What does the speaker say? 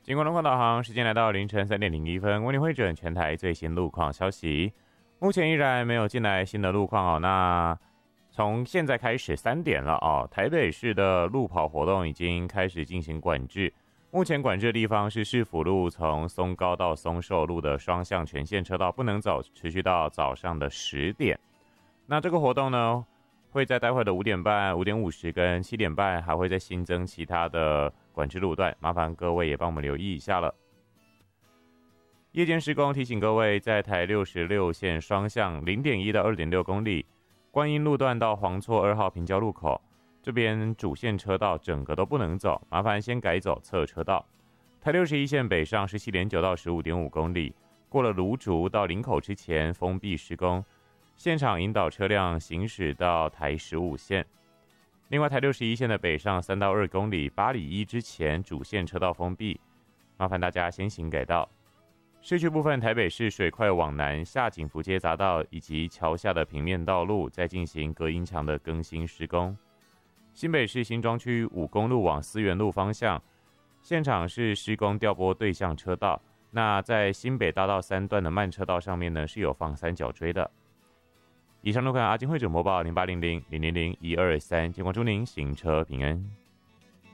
经过龙广导航，时间来到凌晨3:01，为您汇整全台最新路况消息。目前依然没有进来新的路况哦。那从现在开始3点了哦，台北市的路跑活动已经开始进行管制。目前管制的地方是市府路从松高到松寿路的双向全线车道不能走，持续到早上的10点。那这个活动呢，会在待会的5点半、5点50跟7点半，还会再新增其他的管制路段，麻烦各位也帮我们留意一下了。夜间施工提醒各位，在台66线双向0.1到2.6公里，观音路段到黄厝2号平交路口，这边主线车道整个都不能走，麻烦先改走侧车道。台61线北上17.9到15.5公里，过了芦竹到林口之前封闭施工，现场引导车辆行驶到台15线。另外台61线的北上3到2公里8里1之前主线车道封闭，麻烦大家先行改道。市区部分，台北市水快往南下景福街匝道以及桥下的平面道路在进行隔音墙的更新施工。新北市新庄区5公路往思源路方向，现场是施工调拨对向车道，那在新北大道3段的慢车道上面呢，是有放三角锥的。以上路况阿金会者播报0800-000-123，监管祝您行车平安。